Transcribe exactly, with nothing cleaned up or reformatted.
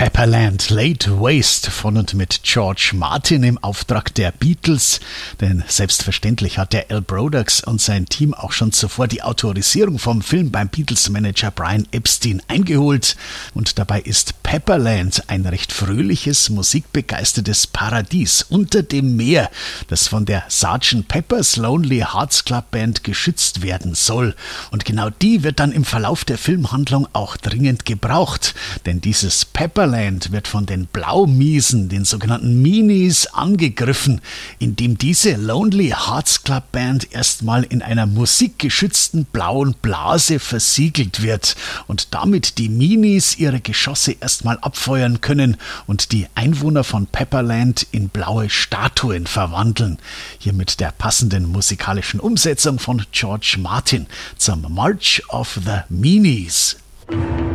Pepperland Laid Waste von und mit George Martin im Auftrag der Beatles, denn selbstverständlich hat der Al Broderick und sein Team auch schon zuvor die Autorisierung vom Film beim Beatles-Manager Brian Epstein eingeholt und dabei ist Pepperland ein recht fröhliches, musikbegeistertes Paradies unter dem Meer, das von der Sergeant Pepper's Lonely Hearts Club Band geschützt werden soll. Und genau die wird dann im Verlauf der Filmhandlung auch dringend gebraucht, denn dieses Pepperland wird von den Blaumiesen, den sogenannten Meanies, angegriffen, indem diese Lonely Hearts Club Band erstmal in einer musikgeschützten blauen Blase versiegelt wird und damit die Meanies ihre Geschosse erstmal abfeuern können und die Einwohner von Pepperland in blaue Statuen verwandeln. Hier mit der passenden musikalischen Umsetzung von George Martin zum March of the Meanies.